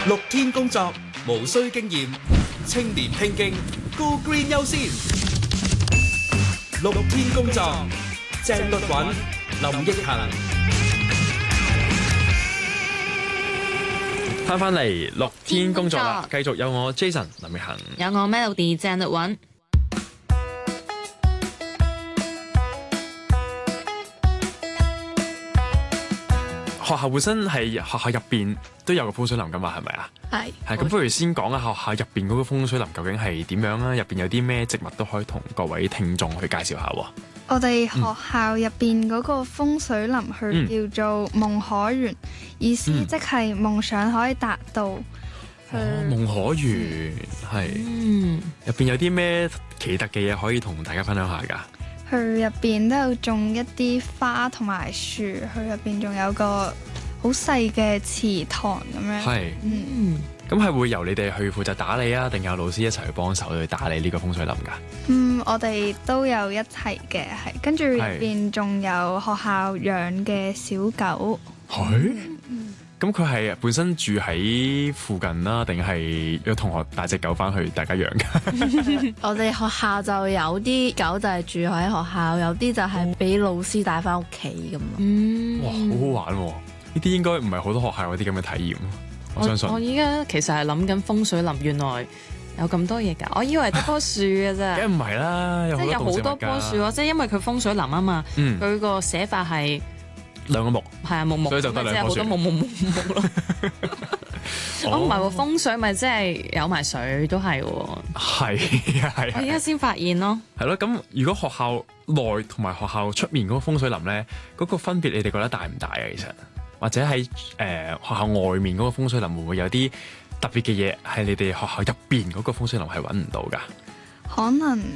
6天工作無需經驗，青年拼勁 Go Green 優先。6天工作，鄭律韻、林奕恒。 翻嚟6天工作啦，繼續有我 Jason 林奕恒， 有我 Melody 鄭律韻。 學校本身係學校入邊都有個風水林噶嘛，係咪啊？係咁，不如先講下學校入邊嗰個風水林究竟係點樣啊？入邊有啲咩植物都可以同各位聽眾去介紹下喎。 我哋學校入邊嗰個風水林，佢叫做夢可園，意思即係夢想可以達到。 夢可園係，入邊有啲咩奇特嘅嘢可以同大家分享下㗎？ 佢入邊都有種一啲花同埋樹，佢入邊仲有個好細嘅祠堂咁樣。 係，咁係會由你哋去負責打理啊，定有老師一齊去幫手去打理呢個風水林㗎？ 我哋都有一齊嘅，係跟住入邊仲有學校養嘅小狗。 咁佢係本身住喺附近啦，定係有同學帶隻狗翻去大家養㗎？ 我哋學校就有啲狗就係住喺學校，有啲就係俾老師帶翻屋企咁咯。 哇，好好玩喎！呢啲應該唔係好多學校有啲咁嘅體驗，我相信。 我依家其實係諗緊風水林，原來有咁多嘢㗎，我以為得棵樹嘅啫。 梗唔係啦， 即係有好多棵樹咯，即係因為佢風水林啊嘛，佢個寫法係兩個木， 係啊木木， 所以就得兩棵樹。 即係好多木咯。我唔係喎，風水咪即係有埋水都係喎。係。我而家先發現咯。 係咯，咁如果學校內同埋學校出面嗰個風水林咧，嗰個分別你哋覺得大唔大啊？其實或者喺學校外面嗰個風水林會唔會有啲特別嘅嘢係你哋學校入邊嗰個風水林係揾唔到㗎？ 可能